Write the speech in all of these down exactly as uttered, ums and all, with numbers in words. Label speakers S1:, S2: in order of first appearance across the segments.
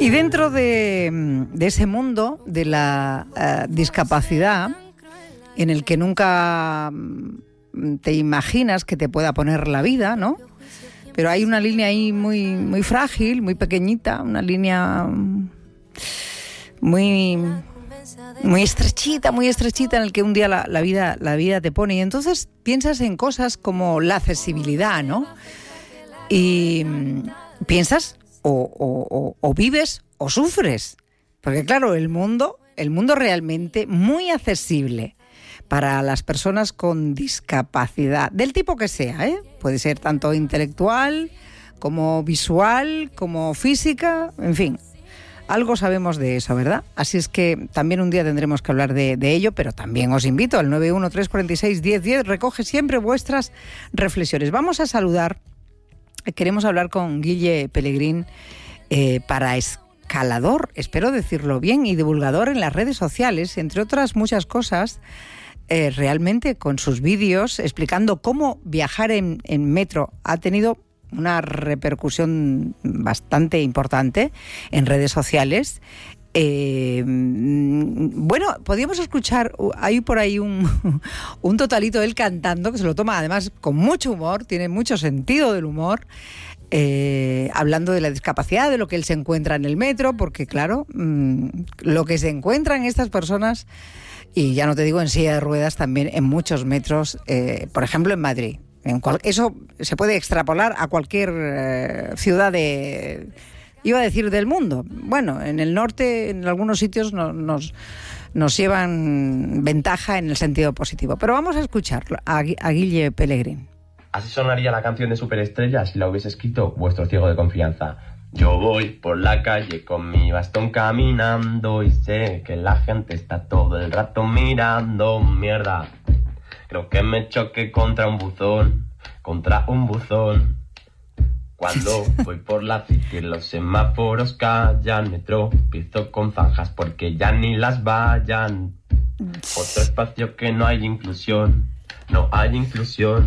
S1: Y dentro de, de ese mundo de la uh, discapacidad, en el que nunca te imaginas que te pueda poner la vida, ¿no? Pero hay una línea ahí muy, muy frágil, muy pequeñita, una línea muy, muy estrechita, muy estrechita, en el que un día la, la vida, la vida te pone. Y entonces piensas en cosas como la accesibilidad, ¿no? Y piensas o, o, o, o vives o sufres. Porque claro, el mundo, el mundo realmente muy accesible para las personas con discapacidad, del tipo que sea, ¿eh? Puede ser tanto intelectual, como visual, como física, en fin. Algo sabemos de eso, ¿verdad? Así es que también un día tendremos que hablar de, de ello, pero también os invito al nueve uno tres cuatro seis uno cero uno cero, recoge siempre vuestras reflexiones. Vamos a saludar, queremos hablar con Guille Pelegrín, eh, para escalador, espero decirlo bien, y divulgador en las redes sociales, entre otras muchas cosas. Eh, realmente con sus vídeos explicando cómo viajar en, en metro ha tenido una repercusión bastante importante en redes sociales. Eh, bueno, podríamos escuchar, hay por ahí un, un totalito de él cantando, que se lo toma además con mucho humor, tiene mucho sentido del humor, eh, hablando de la discapacidad, de lo que él se encuentra en el metro, porque claro, mmm, lo que se encuentran estas personas, y ya no te digo en silla de ruedas, también en muchos metros, eh, por ejemplo en Madrid. En cual, eso se puede extrapolar a cualquier eh, ciudad de, iba a decir del mundo. Bueno, en el norte, en algunos sitios no, nos, nos llevan ventaja en el sentido positivo. Pero vamos a escucharlo, a, a Guille Pelegrín.
S2: Así sonaría la canción de Superestrella si la hubiese escrito vuestro ciego de confianza. Yo voy por la calle con mi bastón caminando y sé que la gente está todo el rato mirando. Mierda, creo que me choqué contra un buzón, contra un buzón. Cuando voy por la city los semáforos callan, me tropiezo con zanjas porque ya ni las vayan. Otro espacio que no hay inclusión, no hay inclusión.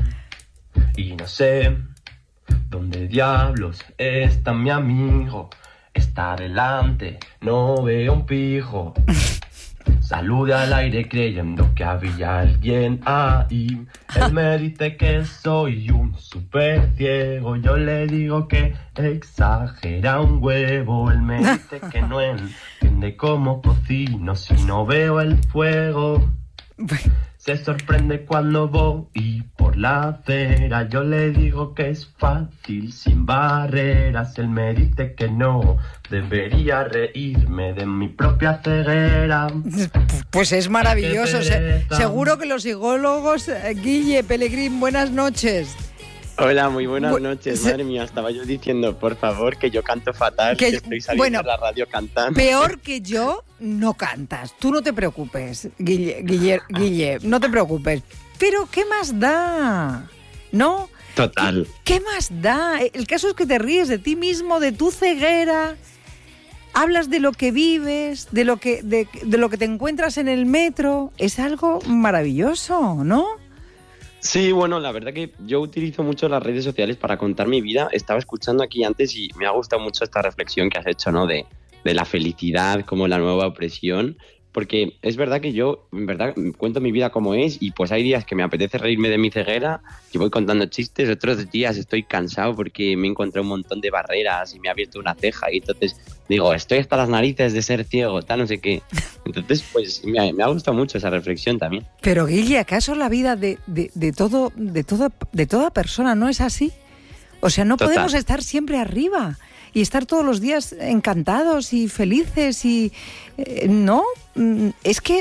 S2: Y no sé ¿dónde diablos está mi amigo? Está adelante, no veo un pijo. Salude al aire creyendo que había alguien ahí. Él me dice que soy un super ciego. Yo le digo que exagera un huevo. Él me dice que no entiende cómo cocino si no veo el fuego. Se sorprende cuando voy por la acera. Yo le digo que es fácil, sin barreras. Él me dice que no, debería reírme de mi propia ceguera.
S1: Pues es maravilloso. Se, seguro que los psicólogos, Guille Pelegrín, buenas noches.
S3: Hola, muy buenas Bu- noches.
S1: se...
S3: Madre mía, estaba yo diciendo, por favor, que yo canto fatal, que, que estoy saliendo bueno, de la radio cantando.
S1: Peor que yo, no cantas. Tú no te preocupes, Guille, Guille, Guille, no te preocupes. Pero, ¿qué más da? ¿No?
S3: Total.
S1: ¿Qué, ¿Qué más da? El caso es que te ríes de ti mismo, de tu ceguera. Hablas de lo que vives, de lo que, de, de lo que te encuentras en el metro. Es algo maravilloso, ¿no?
S3: Sí, bueno, la verdad que yo utilizo mucho las redes sociales para contar mi vida. Estaba escuchando aquí antes y me ha gustado mucho esta reflexión que has hecho, ¿no? De, de la felicidad como la nueva opresión. Porque es verdad que yo, en verdad, cuento mi vida como es y pues hay días que me apetece reírme de mi ceguera y voy contando chistes, otros días estoy cansado porque me he encontrado un montón de barreras y me ha abierto una ceja y entonces digo, estoy hasta las narices de ser ciego, tal, no sé qué. Entonces, pues me ha, me ha gustado mucho esa reflexión también.
S1: Pero Guille, ¿acaso la vida de, de, de, todo, de, todo, de toda persona no es así? O sea, no Total. Podemos estar siempre arriba y estar todos los días encantados y felices y... Eh, ¿no? Es que...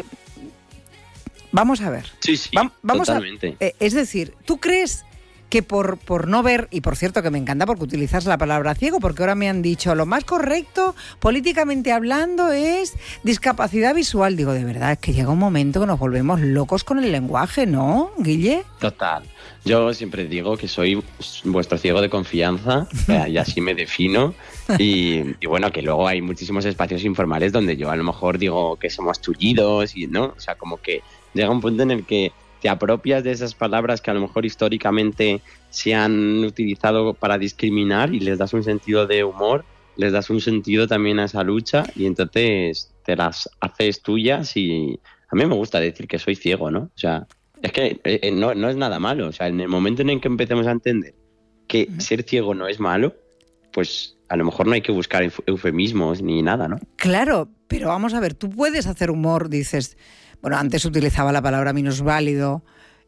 S1: Vamos a ver.
S3: Sí, sí,
S1: Va, vamos
S3: totalmente.
S1: A, eh, es decir, ¿tú crees que por, por no ver, y por cierto que me encanta porque utilizas la palabra ciego, porque ahora me han dicho lo más correcto, políticamente hablando, es discapacidad visual? Digo, de verdad, es que llega un momento que nos volvemos locos con el lenguaje, ¿no, Guille?
S3: Total. Yo siempre digo que soy vuestro ciego de confianza, y así me defino. Y, y bueno, que luego hay muchísimos espacios informales donde yo a lo mejor digo que somos tullidos, y no, o sea, como que llega un punto en el que te apropias de esas palabras que a lo mejor históricamente se han utilizado para discriminar y les das un sentido de humor les das un sentido también a esa lucha y entonces te las haces tuyas y a mí me gusta decir que soy ciego, ¿no? O sea, es que eh, no, no es nada malo. O sea, en el momento en el que empecemos a entender que ser ciego no es malo, pues a lo mejor no hay que buscar eufemismos ni nada, ¿no?
S1: Claro, pero vamos a ver, tú puedes hacer humor, dices, bueno, antes utilizaba la palabra minusválido,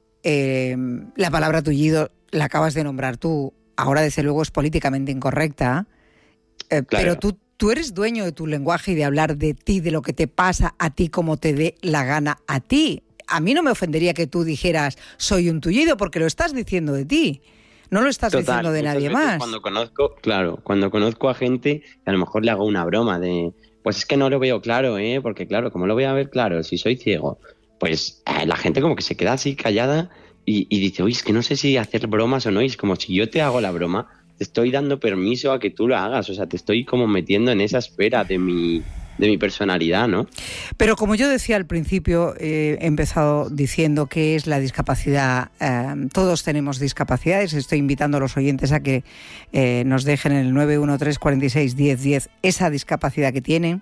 S1: eh, la palabra tullido la acabas de nombrar tú, ahora desde luego es políticamente incorrecta, eh, claro. Pero tú, tú eres dueño de tu lenguaje y de hablar de ti, de lo que te pasa a ti como te dé la gana a ti. A mí no me ofendería que tú dijeras soy un tullido porque lo estás diciendo de ti. No lo estás
S3: Total,
S1: diciendo de nadie más.
S3: Cuando conozco, claro, cuando conozco a gente, a lo mejor le hago una broma de, pues es que no lo veo claro, ¿eh? Porque claro, ¿cómo lo voy a ver claro si soy ciego? Pues eh, la gente como que se queda así callada y, y dice, oye, es que no sé si hacer bromas o no. Y es como si yo te hago la broma, te estoy dando permiso a que tú lo hagas. O sea, te estoy como metiendo en esa esfera de mi... de mi personalidad, ¿no?
S1: Pero como yo decía al principio, eh, he empezado diciendo que es la discapacidad. Eh, todos tenemos discapacidades. Estoy invitando a los oyentes a que eh, nos dejen en el nueve uno tres, cuatro seis, diez, diez esa discapacidad que tienen.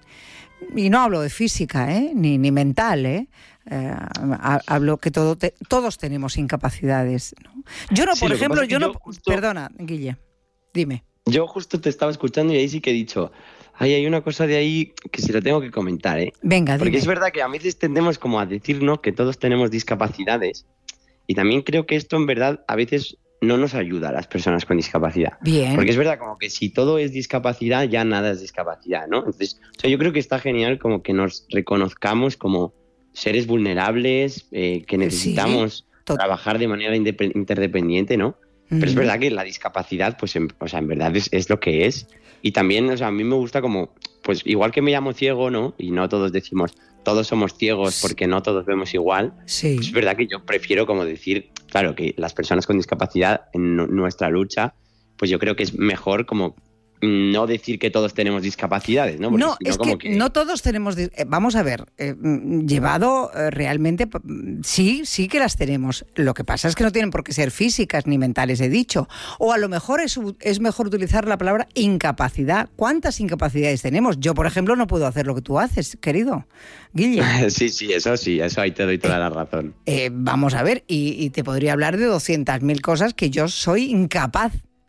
S1: Y no hablo de física, ¿eh? ni, ni mental, ¿eh? Eh, hablo que todo te, todos tenemos incapacidades, ¿no? Yo no, sí, por ejemplo, yo no... Yo justo, perdona, Guille, dime.
S3: Yo justo te estaba escuchando y ahí sí que he dicho... Ay, hay una cosa de ahí que se lo tengo que comentar, ¿eh?
S1: Venga, dime.
S3: Porque es verdad que a veces tendemos como a decirnos que todos tenemos discapacidades y también creo que esto en verdad a veces no nos ayuda a las personas con discapacidad.
S1: Bien.
S3: Porque es verdad como que si todo es discapacidad ya nada es discapacidad, ¿no? Entonces, o sea, yo creo que está genial como que nos reconozcamos como seres vulnerables, eh, que necesitamos sí, trabajar de manera interdependiente, ¿no? Uh-huh. Pero es verdad que la discapacidad, pues, en, o sea, en verdad es, es lo que es. Y también, o sea, a mí me gusta como, pues igual que me llamo ciego, ¿no? Y no todos decimos, todos somos ciegos porque no todos vemos igual.
S1: Sí.
S3: Pues es verdad que yo prefiero como decir, claro, que las personas con discapacidad en nuestra lucha, pues yo creo que es mejor como no decir que todos tenemos discapacidades, ¿no? Porque
S1: no,
S3: si no,
S1: es
S3: como
S1: que,
S3: que
S1: no todos tenemos... Eh, vamos a ver, eh, llevado eh, realmente, sí, sí que las tenemos. Lo que pasa es que no tienen por qué ser físicas ni mentales, he dicho. O a lo mejor es, es mejor utilizar la palabra incapacidad. ¿Cuántas incapacidades tenemos? Yo, por ejemplo, no puedo hacer lo que tú haces, querido Guille.
S3: Sí, sí, eso sí, eso ahí te doy toda eh, la razón.
S1: Eh, vamos a ver, y, y te podría hablar de doscientas mil cosas que yo soy incapaz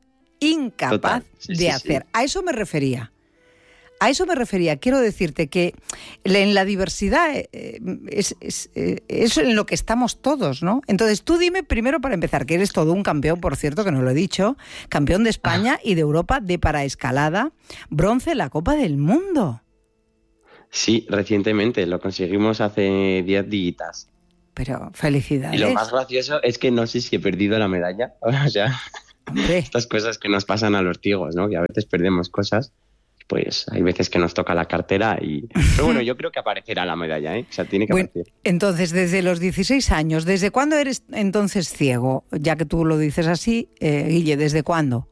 S1: incapaz sí, de sí, hacer. Sí. A eso me refería. A eso me refería. Quiero decirte que en la diversidad eh, es, es, eh, es en lo que estamos todos, ¿no? Entonces tú dime primero, para empezar, que eres todo un campeón, por cierto, que no lo he dicho, campeón de España ah. y de Europa de paraescalada, bronce en la Copa del Mundo.
S3: Sí, recientemente, lo conseguimos hace diez días.
S1: Pero felicidades.
S3: Y lo más gracioso es que no sé si he perdido la medalla, o sea...
S1: Hombre.
S3: Estas cosas que nos pasan a los ciegos, ¿no? Que a veces perdemos cosas, pues hay veces que nos toca la cartera y... Pero bueno, yo creo que aparecerá la medalla, ¿eh? O sea, tiene que
S1: bueno,
S3: aparecer.
S1: Entonces, desde los dieciséis años, ¿desde cuándo eres entonces ciego? Ya que tú lo dices así, eh, Guille, ¿desde cuándo?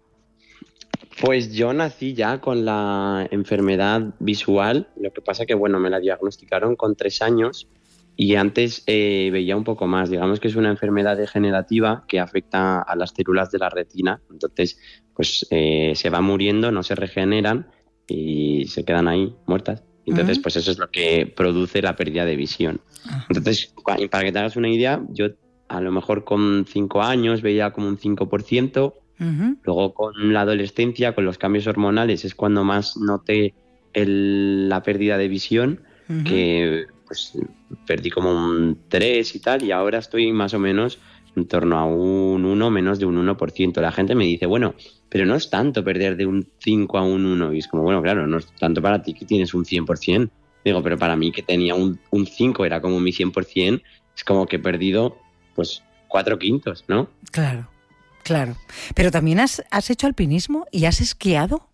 S3: Pues yo nací ya con la enfermedad visual, lo que pasa que, bueno, me la diagnosticaron con tres años y antes eh, veía un poco más. Digamos que es una enfermedad degenerativa que afecta a las células de la retina. Entonces, pues eh, se va muriendo, no se regeneran y se quedan ahí muertas. Entonces, uh-huh. pues eso es lo que produce la pérdida de visión. Uh-huh. Entonces, para que te hagas una idea, yo a lo mejor con cinco años veía como un cinco por ciento. Uh-huh. Luego con la adolescencia, con los cambios hormonales, es cuando más noté el, la pérdida de visión, uh-huh. que... pues perdí como un tres y tal, y ahora estoy más o menos en torno a un uno, menos de un uno por ciento. La gente me dice, bueno, pero no es tanto perder de un cinco a un uno, y es como, bueno, claro, no es tanto para ti que tienes un cien por ciento. Digo, pero para mí que tenía un, un cinco, era como mi cien por ciento, es como que he perdido, pues, cuatro quintos, ¿no?
S1: Claro, claro. Pero también has, has hecho alpinismo y has esquiado.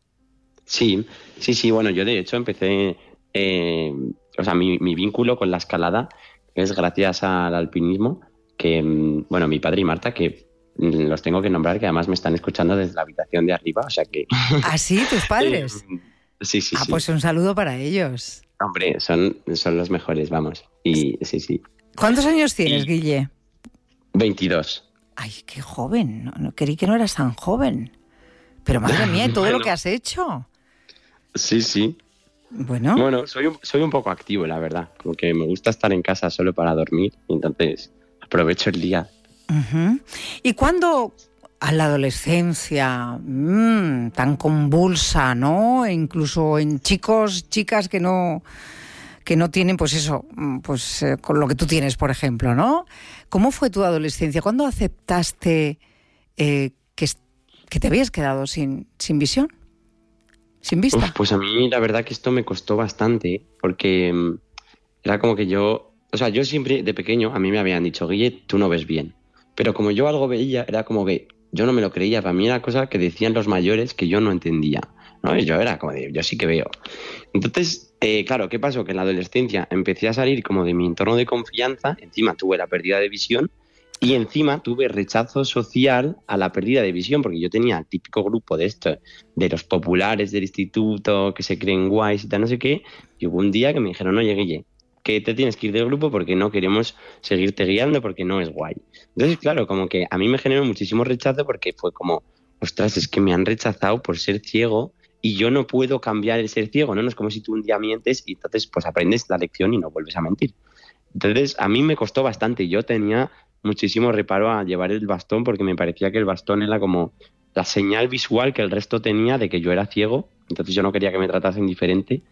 S3: Sí, sí, sí, bueno, yo de hecho empecé... Eh, o sea, mi, mi vínculo con la escalada es gracias al alpinismo, que, bueno, mi padre y Marta, que los tengo que nombrar, que además me están escuchando desde la habitación de arriba, o sea que...
S1: ¿Ah, sí? ¿Tus padres?
S3: eh, sí, sí,
S1: ah,
S3: sí.
S1: Pues un saludo para ellos.
S3: Hombre, son, son los mejores, vamos. Y sí, sí.
S1: ¿Cuántos años tienes,
S3: y...
S1: Guille?
S3: veintidós.
S1: Ay, qué joven. No, no creí que no eras tan joven. Pero madre mía, ¿y todo
S3: bueno.
S1: lo que has hecho?
S3: Sí, sí.
S1: Bueno.
S3: Bueno, soy un, soy un poco activo, la verdad. Como que me gusta estar en casa solo para dormir, y entonces aprovecho el día.
S1: Uh-huh. ¿Y cuándo a la adolescencia mmm, tan convulsa, ¿no? E incluso en chicos, chicas que no que no tienen, pues eso, pues eh, con lo que tú tienes, por ejemplo, ¿no? ¿Cómo fue tu adolescencia? ¿Cuándo aceptaste eh, que, que te habías quedado sin, sin visión? ¿Sin vista?
S3: Uf, pues a mí la verdad que esto me costó bastante, porque um, era como que yo, o sea, yo siempre de pequeño a mí me habían dicho, Guille, tú no ves bien. Pero como yo algo veía, era como que yo no me lo creía. Para mí era cosa que decían los mayores que yo no entendía, ¿no? Y yo era como de, yo sí que veo. Entonces, eh, claro, ¿qué pasó? Que en la adolescencia empecé a salir como de mi entorno de confianza, encima tuve la pérdida de visión y encima tuve rechazo social a la pérdida de visión, porque yo tenía el típico grupo de esto, de los populares del instituto, que se creen guays y tal, no sé qué, y hubo un día que me dijeron, oye, Guille, que te tienes que ir del grupo porque no queremos seguirte guiando porque no es guay. Entonces, claro, como que a mí me generó muchísimo rechazo porque fue como, ostras, es que me han rechazado por ser ciego y yo no puedo cambiar el ser ciego, ¿no? No es como si tú un día mientes y entonces pues aprendes la lección y no vuelves a mentir. Entonces, a mí me costó bastante. Yo tenía muchísimo reparo a llevar el bastón porque me parecía que el bastón era como la señal visual que el resto tenía de que yo era ciego, entonces yo no quería que me tratasen diferente.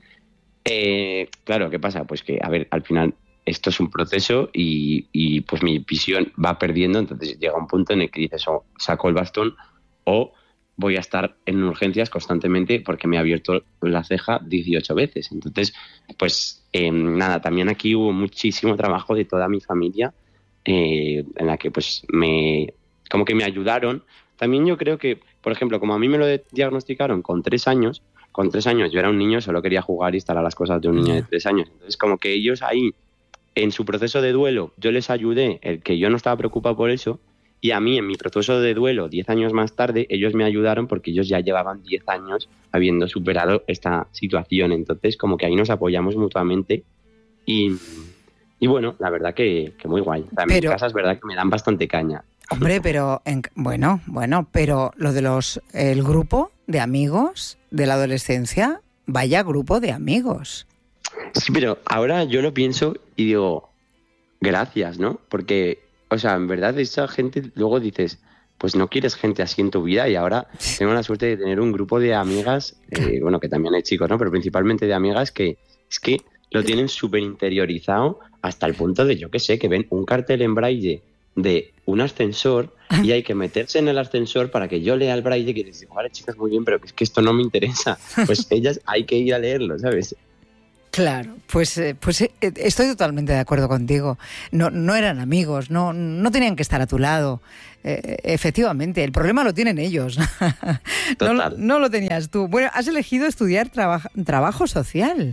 S3: Eh, claro, ¿qué pasa? Pues que, a ver, al final esto es un proceso y, y pues mi visión va perdiendo, entonces llega un punto en el que dices, o saco el bastón o voy a estar en urgencias constantemente porque me ha abierto la ceja dieciocho veces. Entonces, pues eh, nada, también aquí hubo muchísimo trabajo de toda mi familia eh, en la que pues me, como que me ayudaron. También yo creo que, por ejemplo, como a mí me lo diagnosticaron con tres años, con tres años yo era un niño, solo quería jugar y estar a las cosas de un niño de tres años. Entonces, como que ellos ahí, en su proceso de duelo, yo les ayudé, el que yo no estaba preocupado por eso, y a mí, en mi proceso de duelo, diez años más tarde, ellos me ayudaron porque ellos ya llevaban diez años habiendo superado esta situación. Entonces, como que ahí nos apoyamos mutuamente y, y bueno, la verdad que, que muy guay. O sea, en
S1: Pero...
S3: mi casa es verdad que me dan bastante caña.
S1: Hombre, pero en, bueno, bueno, pero lo de los el grupo de amigos de la adolescencia, vaya grupo de amigos.
S3: Sí, pero ahora yo lo pienso y digo, gracias, ¿no? Porque, o sea, en verdad esa gente, luego dices, pues no quieres gente así en tu vida y ahora tengo la suerte de tener un grupo de amigas, eh, bueno, que también hay chicos, ¿no? Pero principalmente de amigas que es que lo tienen súper interiorizado hasta el punto de, yo qué sé, que ven un cartel en braille de un ascensor y hay que meterse en el ascensor para que yo lea el braille, que dice, vale, chicas, muy bien, pero es que esto no me interesa. Pues ellas hay que ir a leerlo, ¿sabes?
S1: Claro, pues, eh, pues eh, estoy totalmente de acuerdo contigo. No, no eran amigos, no, no tenían que estar a tu lado. Eh, efectivamente, el problema lo tienen ellos. no, lo, no lo tenías tú. Bueno, has elegido estudiar traba- trabajo social.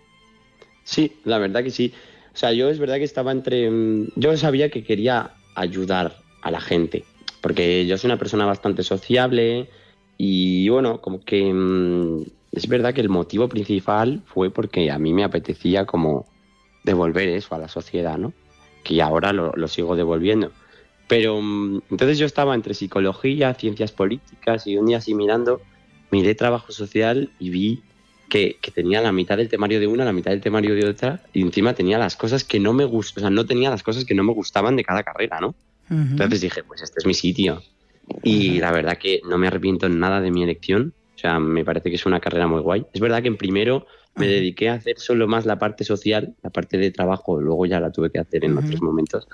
S3: Sí, la verdad que sí. O sea, yo es verdad que estaba entre... Yo sabía que quería ayudar a la gente, porque yo soy una persona bastante sociable y bueno, como que mmm, es verdad que el motivo principal fue porque a mí me apetecía como devolver eso a la sociedad, ¿no? Que ahora lo, lo sigo devolviendo. Pero mmm, entonces yo estaba entre psicología, ciencias políticas y un día así mirando, miré trabajo social y vi que, que tenía la mitad del temario de una, la mitad del temario de otra, y encima tenía las cosas que no me gustaban, o sea, no tenía las cosas que no me gustaban de cada carrera, ¿no? Uh-huh. Entonces dije, pues este es mi sitio. Y uh-huh. la verdad que no me arrepiento en nada de mi elección, o sea, me parece que es una carrera muy guay. Es verdad que en primero me uh-huh. dediqué a hacer solo más la parte social, la parte de trabajo, luego ya la tuve que hacer en uh-huh. otros momentos.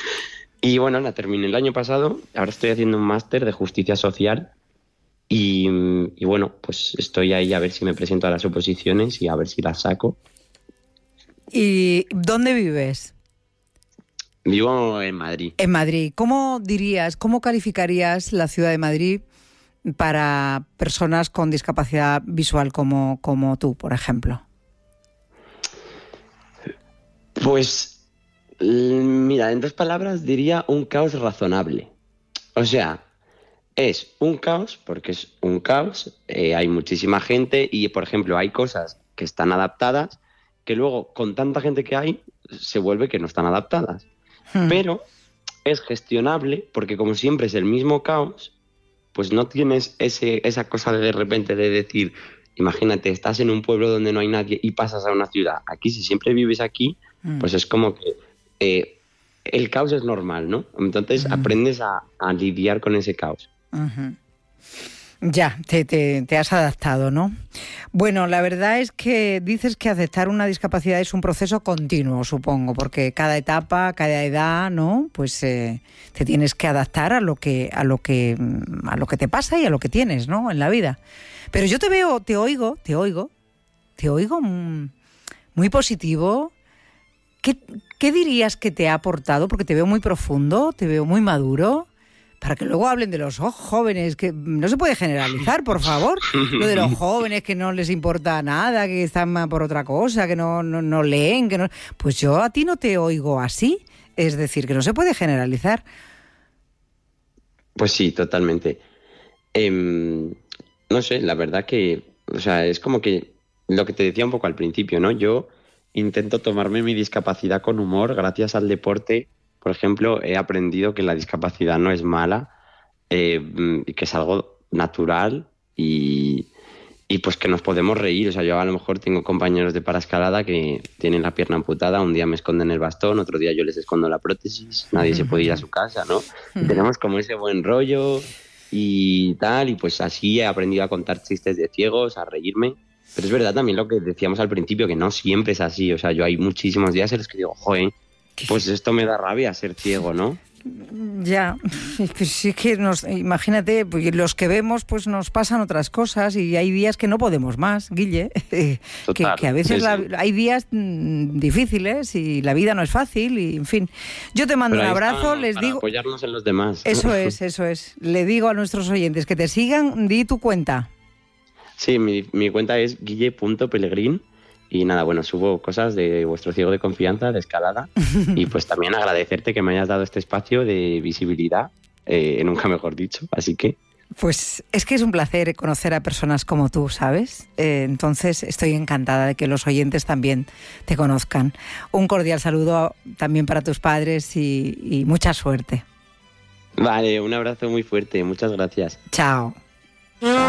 S3: Y bueno, la terminé el año pasado, ahora estoy haciendo un máster de justicia social. Y, y bueno, pues estoy ahí a ver si me presento a las oposiciones y a ver si las saco.
S1: ¿Y dónde vives?
S3: Vivo en Madrid.
S1: En Madrid. ¿Cómo dirías, cómo calificarías la ciudad de Madrid para personas con discapacidad visual como, como tú, por ejemplo?
S3: Pues, mira, en dos palabras diría un caos razonable. O sea... Es un caos, porque es un caos, eh, hay muchísima gente y, por ejemplo, hay cosas que están adaptadas que luego, con tanta gente que hay, se vuelve que no están adaptadas. Hmm. Pero es gestionable porque, como siempre es el mismo caos, pues no tienes ese, esa cosa de de repente de decir, imagínate, estás en un pueblo donde no hay nadie y pasas a una ciudad. Aquí, si siempre vives aquí, mm. pues es como que eh, el caos es normal, ¿no? Entonces uh-huh. aprendes a, a lidiar con ese caos.
S1: Uh-huh. Ya, te, te, te has adaptado, ¿no? Bueno, la verdad es que dices que aceptar una discapacidad es un proceso continuo, supongo, porque cada etapa, cada edad, ¿no? Pues eh, te tienes que adaptar a lo que, a lo que, a lo que te pasa y a lo que tienes, ¿no? En la vida. Pero yo te veo, te oigo, te oigo, te oigo muy positivo. ¿Qué, qué dirías que te ha aportado? Porque te veo muy profundo, te veo muy maduro. Para que luego hablen de los jóvenes, que no se puede generalizar, por favor. Lo de los jóvenes que no les importa nada, que están por otra cosa, que no, no, no leen, que no... Pues yo a ti no te oigo así. Es decir, que no se puede generalizar.
S3: Pues sí, totalmente. Eh, no sé, la verdad que... O sea, es como que lo que te decía un poco al principio, ¿no? Yo intento tomarme mi discapacidad con humor. Gracias al deporte, por ejemplo, he aprendido que la discapacidad no es mala, eh, que es algo natural y, y pues que nos podemos reír. O sea, yo a lo mejor tengo compañeros de paraescalada que tienen la pierna amputada, un día me esconden el bastón, otro día yo les escondo la prótesis, nadie se puede ir a su casa, ¿no? Y tenemos como ese buen rollo y tal, y pues así he aprendido a contar chistes de ciegos, a reírme. Pero es verdad también lo que decíamos al principio, que no siempre es así. O sea, yo hay muchísimos días en los que digo, joder, pues esto me da rabia, ser ciego, ¿no?
S1: Ya, pues sí que nos, imagínate, pues los que vemos pues nos pasan otras cosas y hay días que no podemos más, Guille, Total, que, que a veces sí, sí. La, hay días mmm, difíciles y la vida no es fácil y en fin. Yo te mando un abrazo, les
S3: para
S1: digo...
S3: apoyarnos en los demás.
S1: Eso es, eso es. Le digo a nuestros oyentes que te sigan, di tu cuenta.
S3: Sí, mi, mi cuenta es guille punto pelegrín. Y nada, bueno, subo cosas de vuestro ciego de confianza, de escalada. Y pues también agradecerte que me hayas dado este espacio de visibilidad, eh, nunca mejor dicho. Así que...
S1: Pues es que es un placer conocer a personas como tú, ¿sabes? Eh, entonces estoy encantada de que los oyentes también te conozcan. Un cordial saludo también para tus padres y, y mucha suerte.
S3: Vale, un abrazo muy fuerte. Muchas gracias.
S1: Chao.